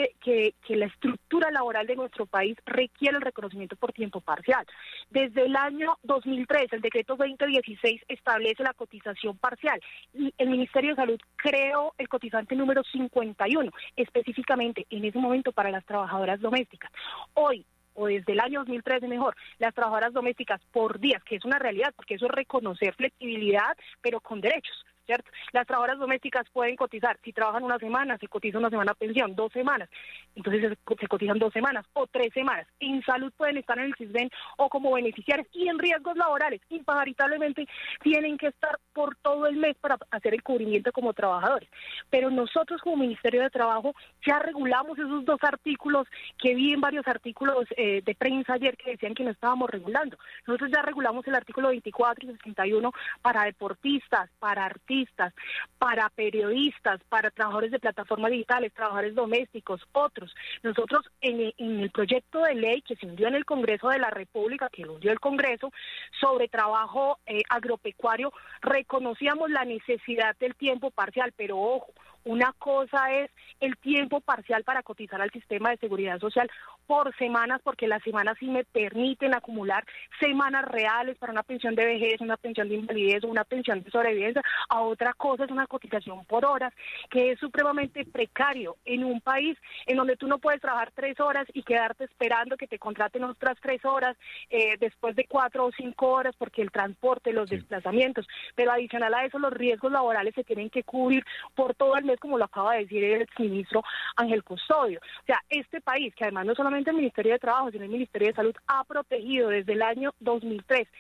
la estructura laboral de nuestro país requiere el reconocimiento por tiempo parcial. Desde el año 2003, el decreto 2016 establece la cotización parcial. El Ministerio de Salud creó el cotizante número 51, específicamente en ese momento para las trabajadoras domésticas. Hoy, o desde el año 2013 mejor, las trabajadoras domésticas por días, que es una realidad, porque eso es reconocer flexibilidad, pero con derechos, ¿cierto? Las trabajadoras domésticas pueden cotizar, si trabajan una semana, se cotiza una semana pensión, 2 semanas, entonces se cotizan 2 semanas o 3 semanas. En salud pueden estar en el CISBEN o como beneficiarios, y en riesgos laborales, imparitable tienen que estar por todo el mes para hacer el cubrimiento como trabajadores. Pero nosotros como Ministerio de Trabajo ya regulamos esos 2 artículos que vi en varios artículos de prensa ayer que decían que no estábamos regulando. Nosotros ya regulamos el artículo 24 y 61 para deportistas, para artistas, para periodistas, para trabajadores de plataformas digitales, trabajadores domésticos, otros. Nosotros en el proyecto de ley que se hundió en el Congreso de la República, que lo hundió el Congreso, sobre trabajo agropecuario, reconocíamos la necesidad del tiempo parcial, pero ojo, una cosa es el tiempo parcial para cotizar al sistema de seguridad social por semanas, porque las semanas sí me permiten acumular semanas reales para una pensión de vejez, una pensión de invalidez o una pensión de sobrevivencia. A otra cosa es una cotización por horas, que es supremamente precario en un país en donde tú no puedes trabajar 3 horas y quedarte esperando que te contraten otras 3 horas después de 4 o 5 horas, porque el transporte, los desplazamientos, pero adicional a eso los riesgos laborales se tienen que cubrir por todo el mes, como lo acaba de decir el exministro Ángel Custodio. O sea, este país, que además no solamente el Ministerio de Trabajo, sino el Ministerio de Salud, ha protegido desde el año 2013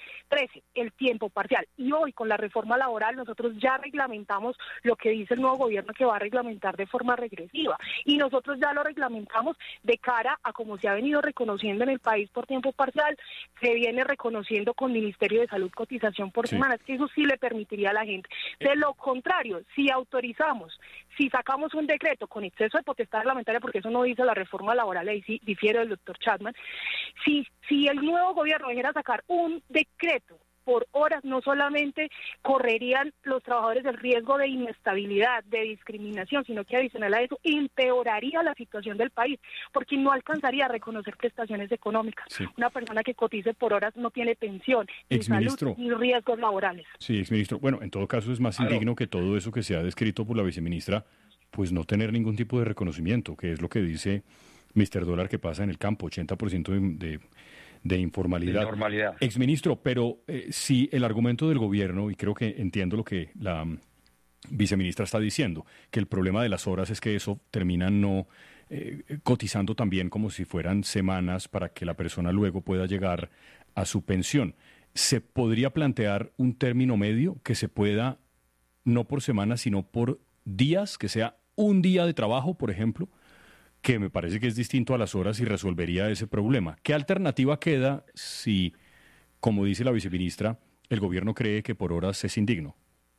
el tiempo parcial. Y hoy, con la reforma laboral, nosotros ya reglamentamos lo que dice el nuevo gobierno, que va a reglamentar de forma regresiva. Y nosotros ya lo reglamentamos de cara a como se ha venido reconociendo en el país por tiempo parcial, se viene reconociendo con Ministerio de Salud cotización por semanas, que eso sí le permitiría a la gente. De lo contrario, si autorizamos, si sacamos un decreto con exceso de potestad reglamentaria, porque eso no dice la reforma laboral, ahí sí difiere del doctor Chapman, si el nuevo gobierno viniera a sacar un decreto por horas, no solamente correrían los trabajadores el riesgo de inestabilidad, de discriminación, sino que adicional a eso empeoraría la situación del país, porque no alcanzaría a reconocer prestaciones económicas. Sí. Una persona que cotice por horas no tiene pensión, ni salud, ni riesgos laborales. Sí, exministro. Bueno, en todo caso es más indigno que todo eso que se ha descrito por la viceministra, pues no tener ningún tipo de reconocimiento, que es lo que dice Mr. Dólar que pasa en el campo, 80% de informalidad. Exministro, pero si el argumento del gobierno, y creo que entiendo lo que la viceministra está diciendo, que el problema de las horas es que eso termina no cotizando también como si fueran semanas para que la persona luego pueda llegar a su pensión. ¿Se podría plantear un término medio que se pueda, no por semanas, sino por días, que sea un día de trabajo, por ejemplo, que me parece que es distinto a las horas y resolvería ese problema? ¿Qué alternativa queda si, como dice la viceministra, el gobierno cree que por horas es indigno?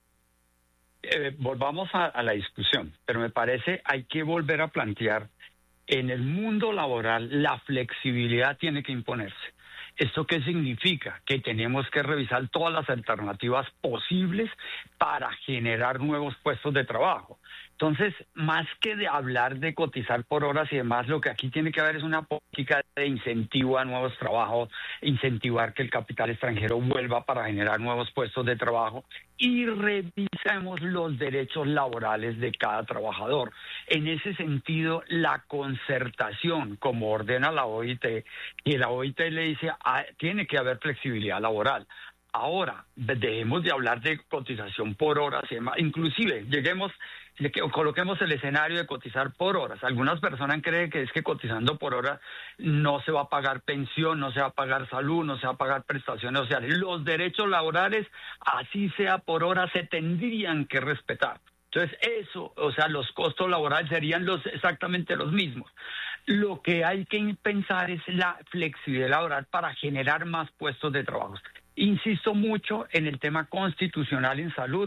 Volvamos a la discusión, pero me parece hay que volver a plantear, en el mundo laboral la flexibilidad tiene que imponerse. ¿Esto qué significa? Que tenemos que revisar todas las alternativas posibles para generar nuevos puestos de trabajo. Entonces, más que de hablar de cotizar por horas y demás, lo que aquí tiene que haber es una política de incentivo a nuevos trabajos, incentivar que el capital extranjero vuelva para generar nuevos puestos de trabajo, y revisemos los derechos laborales de cada trabajador. En ese sentido, la concertación, como ordena la OIT, y la OIT le dice, tiene que haber flexibilidad laboral. Ahora, dejemos de hablar de cotización por horas y demás. Inclusive, coloquemos el escenario de cotizar por horas. Algunas personas creen que es que cotizando por horas no se va a pagar pensión, no se va a pagar salud, no se va a pagar prestaciones sociales. Los derechos laborales, así sea por hora, se tendrían que respetar. Entonces eso, o sea, los costos laborales serían exactamente los mismos. Lo que hay que pensar es la flexibilidad laboral para generar más puestos de trabajo. Insisto mucho en el tema constitucional en salud,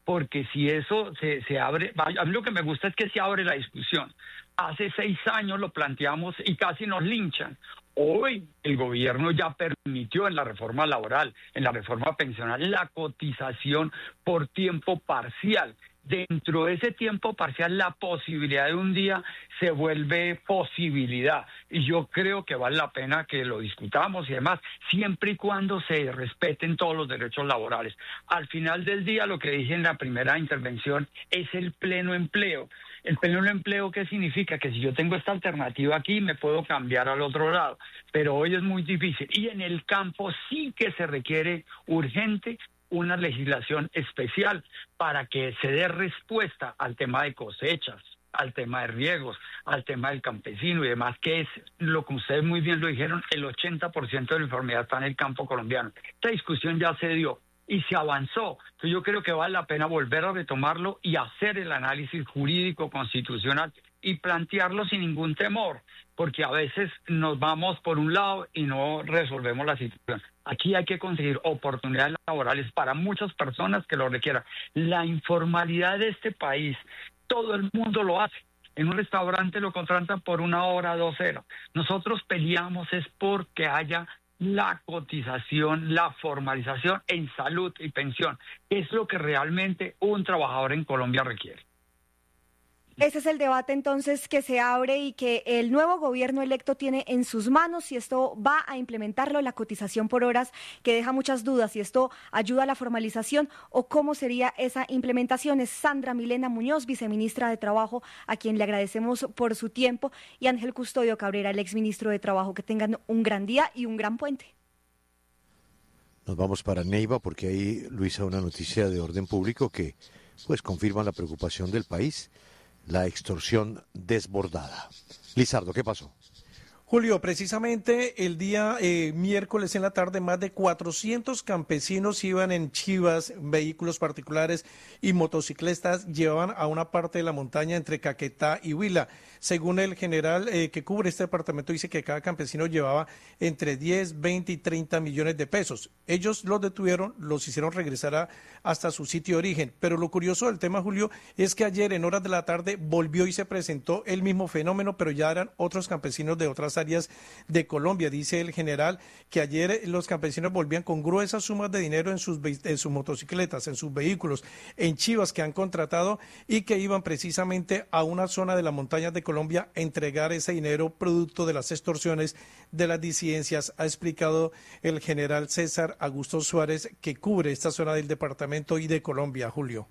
porque si eso se abre, a mí lo que me gusta es que se abre la discusión. Hace 6 años lo planteamos y casi nos linchan. Hoy el gobierno ya permitió en la reforma laboral, en la reforma pensional, la cotización por tiempo parcial. Dentro de ese tiempo parcial, la posibilidad de un día se vuelve posibilidad. Y yo creo que vale la pena que lo discutamos y demás, siempre y cuando se respeten todos los derechos laborales. Al final del día, lo que dije en la primera intervención es el pleno empleo. El pleno empleo, ¿qué significa? Que si yo tengo esta alternativa aquí, me puedo cambiar al otro lado. Pero hoy es muy difícil. Y en el campo sí que se requiere urgente una legislación especial para que se dé respuesta al tema de cosechas, al tema de riegos, al tema del campesino y demás, que es lo que ustedes muy bien lo dijeron, el 80% de la informalidad está en el campo colombiano. Esta discusión ya se dio y se avanzó. Entonces yo creo que vale la pena volver a retomarlo y hacer el análisis jurídico constitucional y plantearlo sin ningún temor, porque a veces nos vamos por un lado y no resolvemos la situación. Aquí hay que conseguir oportunidades laborales para muchas personas que lo requieran. La informalidad de este país, todo el mundo lo hace. En un restaurante lo contratan por 1 hora, 2 horas. Nosotros peleamos es porque haya la cotización, la formalización en salud y pensión. Es lo que realmente un trabajador en Colombia requiere. Ese es el debate entonces que se abre y que el nuevo gobierno electo tiene en sus manos, si esto va a implementarlo, la cotización por horas, que deja muchas dudas, si esto ayuda a la formalización o cómo sería esa implementación. Es Sandra Milena Muñoz, viceministra de Trabajo, a quien le agradecemos por su tiempo, y Ángel Custodio Cabrera, el exministro de Trabajo. Que tengan un gran día y un gran puente. Nos vamos para Neiva porque ahí, Luisa, una noticia de orden público que pues confirma la preocupación del país. La extorsión desbordada. Lizardo, ¿qué pasó? Julio, precisamente el día miércoles en la tarde, más de 400 campesinos iban en chivas, vehículos particulares y motocicletas, llevaban a una parte de la montaña entre Caquetá y Huila. Según el general que cubre este departamento, dice que cada campesino llevaba entre 10, 20 y 30 millones de pesos. Ellos los detuvieron, los hicieron regresar hasta su sitio de origen. Pero lo curioso del tema, Julio, es que ayer en horas de la tarde volvió y se presentó el mismo fenómeno, pero ya eran otros campesinos de otras áreas de Colombia. Dice el general que ayer los campesinos volvían con gruesas sumas de dinero en sus motocicletas, en sus vehículos, en chivas que han contratado y que iban precisamente a una zona de las montañas de Colombia a entregar ese dinero producto de las extorsiones de las disidencias, ha explicado el general César Augusto Suárez, que cubre esta zona del departamento y de Colombia. Julio.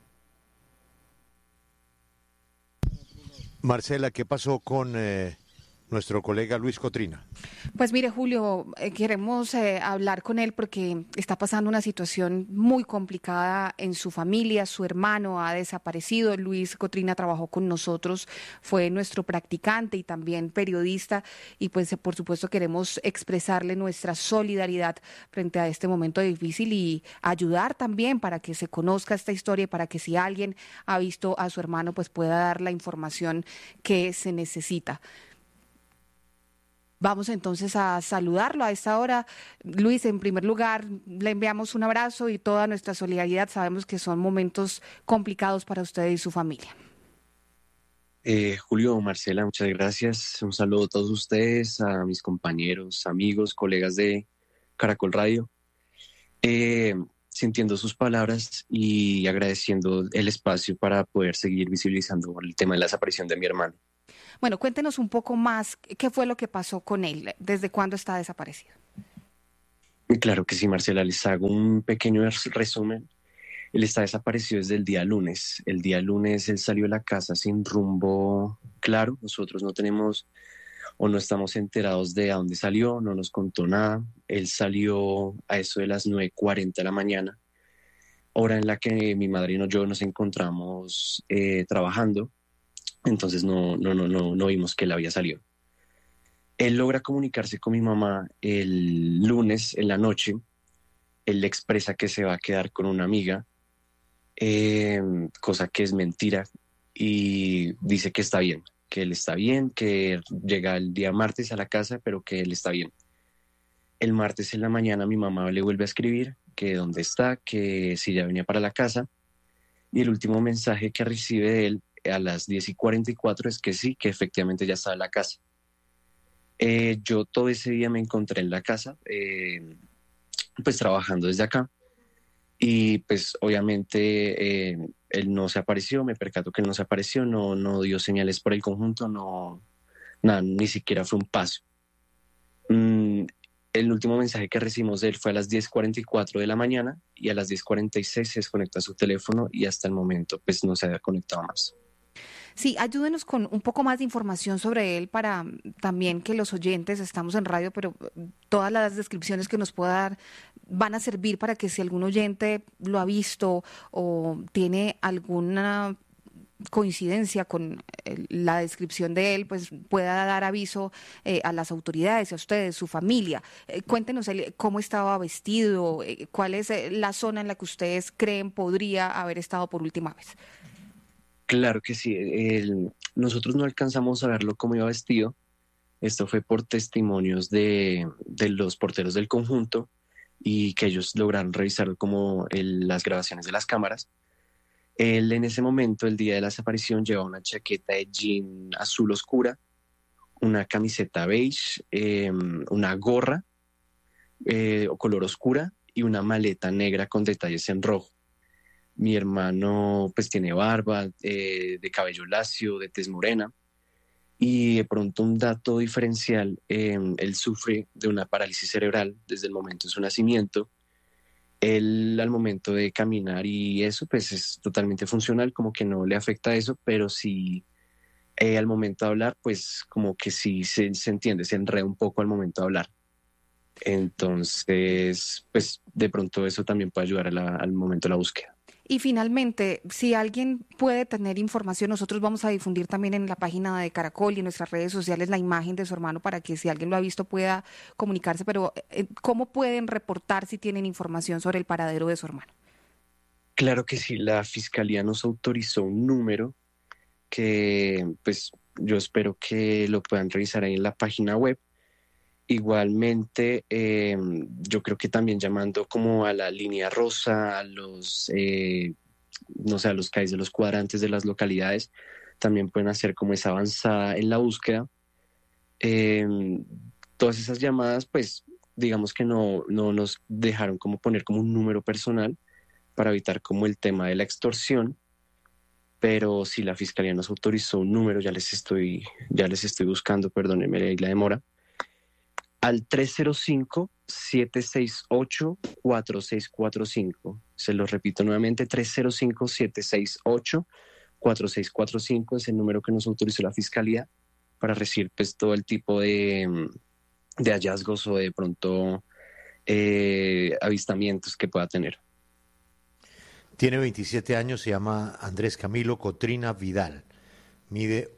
Marcela, ¿qué pasó con nuestro colega Luis Cotrina? Pues mire, Julio, queremos hablar con él porque está pasando una situación muy complicada en su familia. Su hermano ha desaparecido. Luis Cotrina trabajó con nosotros, fue nuestro practicante y también periodista, y pues por supuesto queremos expresarle nuestra solidaridad frente a este momento difícil y ayudar también para que se conozca esta historia y para que si alguien ha visto a su hermano pues pueda dar la información que se necesita. Vamos entonces a saludarlo a esta hora. Luis, en primer lugar, le enviamos un abrazo y toda nuestra solidaridad. Sabemos que son momentos complicados para usted y su familia. Julio, Marcela, muchas gracias. Un saludo a todos ustedes, a mis compañeros, amigos, colegas de Caracol Radio. Sintiendo sus palabras y agradeciendo el espacio para poder seguir visibilizando el tema de la desaparición de mi hermano. Bueno, cuéntenos un poco más, ¿qué fue lo que pasó con él? ¿Desde cuándo está desaparecido? Claro que sí, Marcela, les hago un pequeño resumen. Él está desaparecido desde el día lunes. El día lunes él salió de la casa sin rumbo claro. Nosotros no tenemos o no estamos enterados de a dónde salió, no nos contó nada. Él salió a eso de las 9:40 de la mañana, hora en la que mi madrina y yo nos encontramos trabajando. Entonces no vimos que él había salido. Él logra comunicarse con mi mamá el lunes en la noche. Él le expresa que se va a quedar con una amiga, cosa que es mentira, y dice que está bien, que él está bien, que llega el día martes a la casa, pero que él está bien. El martes en la mañana mi mamá le vuelve a escribir que dónde está, que si ya venía para la casa. Y el último mensaje que recibe de él a las 10:44 es que sí, que efectivamente ya estaba en la casa. Yo todo ese día me encontré en la casa, pues trabajando desde acá. Y pues obviamente él no se apareció, me percato que él no se apareció, no dio señales por el conjunto, nada, ni siquiera fue un paso. El último mensaje que recibimos de él fue a las 10:44 de la mañana y a las 10:46 se desconecta su teléfono y hasta el momento pues no se había conectado más. Sí, ayúdenos con un poco más de información sobre él para también que los oyentes, estamos en radio, pero todas las descripciones que nos pueda dar van a servir para que si algún oyente lo ha visto o tiene alguna coincidencia con la descripción de él, pues pueda dar aviso a las autoridades, a ustedes, su familia. Cuéntenos cómo estaba vestido, cuál es la zona en la que ustedes creen podría haber estado por última vez. Claro que sí. Nosotros no alcanzamos a verlo cómo iba vestido. Esto fue por testimonios de los porteros del conjunto y que ellos lograron revisar como las grabaciones de las cámaras. Él en ese momento, el día de la desaparición, llevaba una chaqueta de jean azul oscura, una camiseta beige, una gorra o color oscura y una maleta negra con detalles en rojo. Mi hermano pues tiene barba, de cabello lacio, de tez morena, y de pronto un dato diferencial, él sufre de una parálisis cerebral desde el momento de su nacimiento. Él al momento de caminar y eso pues es totalmente funcional, como que no le afecta eso, pero sí al momento de hablar pues como que sí se entiende, se enreda un poco al momento de hablar. Entonces pues de pronto eso también puede ayudar al momento de la búsqueda. Y finalmente, si alguien puede tener información, nosotros vamos a difundir también en la página de Caracol y en nuestras redes sociales la imagen de su hermano para que si alguien lo ha visto pueda comunicarse, pero ¿cómo pueden reportar si tienen información sobre el paradero de su hermano? Claro que sí, la Fiscalía nos autorizó un número que pues yo espero que lo puedan revisar ahí en la página web. Igualmente, yo creo que también llamando como a la línea rosa, a los, no sé, a los CAIs de los cuadrantes de las localidades, también pueden hacer como esa avanzada en la búsqueda. Todas esas llamadas, pues, digamos que no nos dejaron como poner como un número personal para evitar como el tema de la extorsión, pero si la Fiscalía nos autorizó un número, ya les estoy buscando, perdónenme la demora, al 305-768-4645. Se lo repito nuevamente, 305-768-4645 es el número que nos autorizó la Fiscalía para recibir pues, todo el tipo de hallazgos o de pronto avistamientos que pueda tener. Tiene 27 años, se llama Andrés Camilo Cotrina Vidal. Mide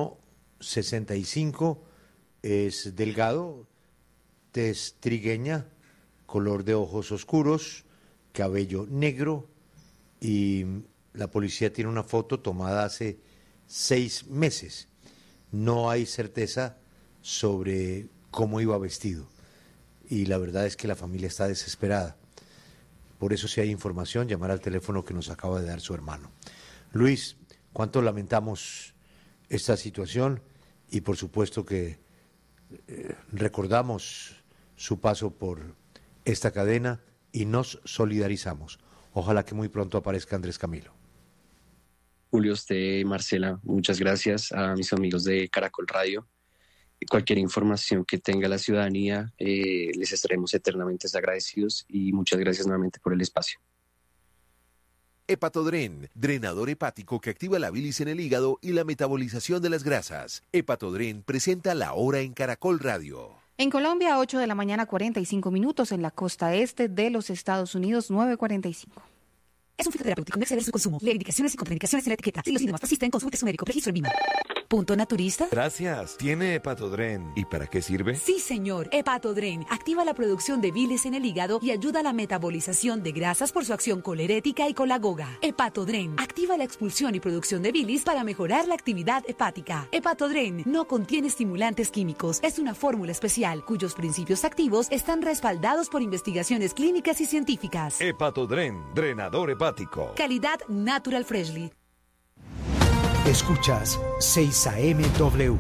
1,65, es delgado, tez trigueña, color de ojos oscuros, cabello negro, y la policía tiene una foto tomada hace 6 meses. No hay certeza sobre cómo iba vestido y la verdad es que la familia está desesperada. Por eso, si hay información, llamar al teléfono que nos acaba de dar su hermano. Luis, cuánto lamentamos esta situación y por supuesto que recordamos su paso por esta cadena y nos solidarizamos. Ojalá que muy pronto aparezca Andrés Camilo. Julio, usted y Marcela, muchas gracias. A mis amigos de Caracol Radio. Cualquier información que tenga la ciudadanía, les estaremos eternamente agradecidos y muchas gracias nuevamente por el espacio. Hepatodren, drenador hepático que activa la bilis en el hígado y la metabolización de las grasas. Hepatodren presenta La Hora en Caracol Radio. En Colombia, 8 de la mañana, 45 minutos. En la costa este de los Estados Unidos, 9:45. Es un fitoterapéutico, no exceder su consumo. Lee indicaciones y contraindicaciones en la etiqueta. Si los síntomas persisten, consulte a su médico. Registro en VIMA. ¿Punto naturista? Gracias. ¿Tiene Hepatodren? ¿Y para qué sirve? Sí, señor. Hepatodren activa la producción de bilis en el hígado y ayuda a la metabolización de grasas por su acción colerética y colagoga. Hepatodren activa la expulsión y producción de bilis para mejorar la actividad hepática. Hepatodren no contiene estimulantes químicos. Es una fórmula especial cuyos principios activos están respaldados por investigaciones clínicas y científicas. Hepatodren, drenador hepático. Calidad Natural Freshly. Escuchas 6am-W.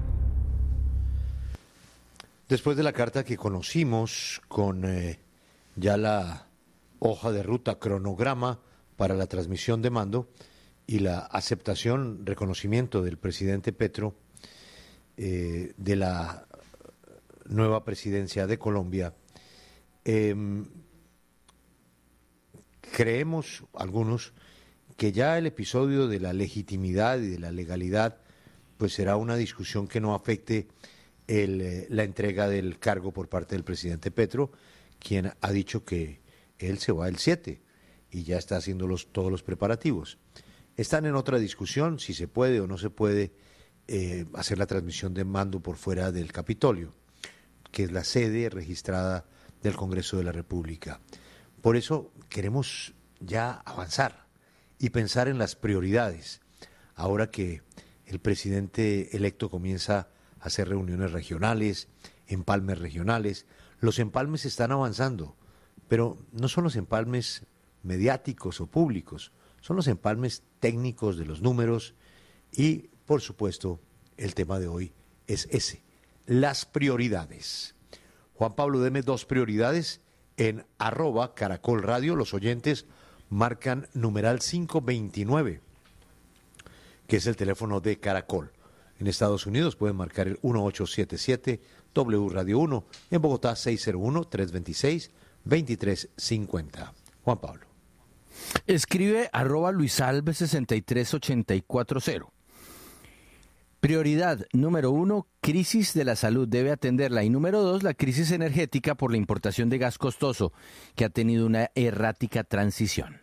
Después de la carta que conocimos con ya la hoja de ruta, cronograma para la transmisión de mando y la aceptación, reconocimiento del presidente Petro de la nueva presidencia de Colombia, creemos algunos que ya el episodio de la legitimidad y de la legalidad pues será una discusión que no afecte la entrega del cargo por parte del presidente Petro, quien ha dicho que él se va el 7 y ya está haciendo todos los preparativos. Están en otra discusión si se puede o no se puede hacer la transmisión de mando por fuera del Capitolio, que es la sede registrada del Congreso de la República. Por eso queremos ya avanzar y pensar en las prioridades, ahora que el presidente electo comienza a hacer reuniones regionales, empalmes regionales. Los empalmes están avanzando, pero no son los empalmes mediáticos o públicos, son los empalmes técnicos de los números y, por supuesto, el tema de hoy es ese, las prioridades. Juan Pablo, deme 2 prioridades en @Caracol Radio. Los oyentes marcan numeral 529, que es el teléfono de Caracol. En Estados Unidos pueden marcar el 1877 W Radio 1, en Bogotá 601-326-2350. Juan Pablo. Escribe @LuisAlves63840. Prioridad número 1, crisis de la salud, debe atenderla. Y número 2, la crisis energética por la importación de gas costoso, que ha tenido una errática transición.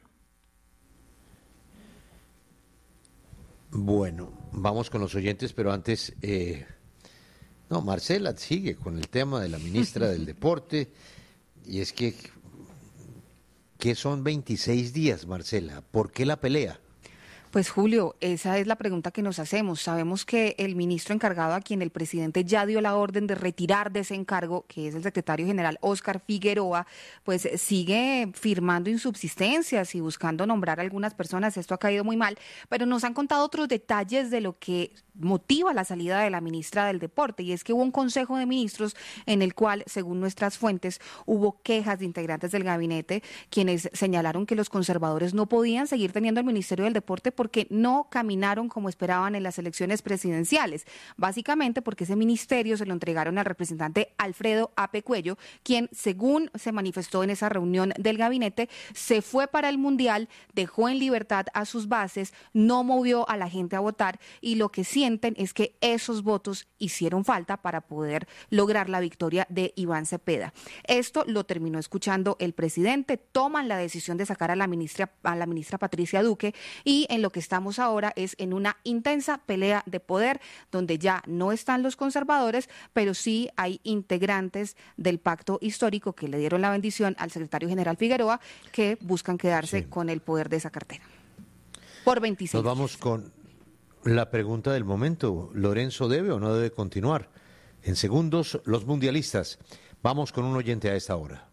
Bueno, vamos con los oyentes, pero antes, Marcela sigue con el tema de la ministra del Deporte, y es que son 26 días, Marcela, ¿por qué la pelea? Pues Julio, esa es la pregunta que nos hacemos. Sabemos que el ministro encargado, a quien el presidente ya dio la orden de retirar de ese encargo, que es el secretario general Óscar Figueroa, pues sigue firmando insubsistencias y buscando nombrar a algunas personas. Esto ha caído muy mal, pero nos han contado otros detalles de lo que motiva la salida de la ministra del Deporte, y es que hubo un consejo de ministros en el cual, según nuestras fuentes, hubo quejas de integrantes del gabinete, quienes señalaron que los conservadores no podían seguir teniendo el Ministerio del Deporte porque no caminaron como esperaban en las elecciones presidenciales, básicamente porque ese ministerio se lo entregaron al representante Alfredo Ape Cuello, quien, según se manifestó en esa reunión del gabinete, se fue para el Mundial, dejó en libertad a sus bases, no movió a la gente a votar, y lo que sienten es que esos votos hicieron falta para poder lograr la victoria de Iván Cepeda. Esto lo terminó escuchando el presidente, toman la decisión de sacar a la ministra Patricia Duque, y en lo que estamos ahora es en una intensa pelea de poder, donde ya no están los conservadores, pero sí hay integrantes del pacto histórico que le dieron la bendición al secretario general Figueroa, que buscan quedarse con el poder de esa cartera. Por 26. Nos vamos con la pregunta del momento. ¿Lorenzo debe o no debe continuar? En segundos, los mundialistas. Vamos con un oyente a esta hora.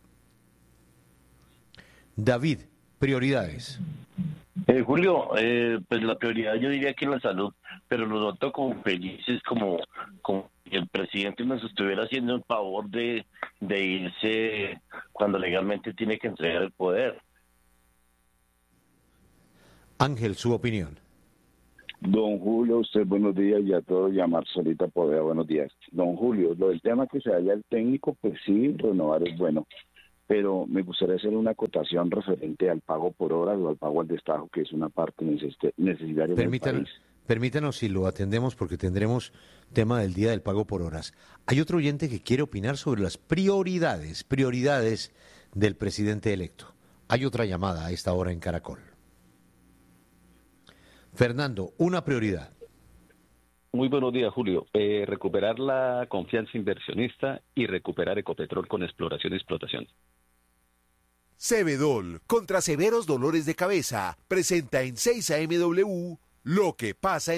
David, prioridades. Julio, pues la prioridad yo diría que en la salud, pero nos noto como felices, como el presidente nos estuviera haciendo el favor de irse cuando legalmente tiene que entregar el poder. Ángel, su opinión. Don Julio, usted buenos días, y a todos, y a Marcelita Poveda, buenos días. Don Julio, lo del tema que se haya el técnico, pues sí, renovar es bueno, pero me gustaría hacer una acotación referente al pago por horas o al pago al destajo, que es una parte necesaria del país. Permítanos si lo atendemos, porque tendremos tema del día del pago por horas. Hay otro oyente que quiere opinar sobre las prioridades del presidente electo. Hay otra llamada a esta hora en Caracol. Fernando, una prioridad. Muy buenos días, Julio. Recuperar la confianza inversionista y recuperar Ecopetrol con exploración y explotación. Cebedol, contra severos dolores de cabeza, presenta en 6 AMW lo que pasa en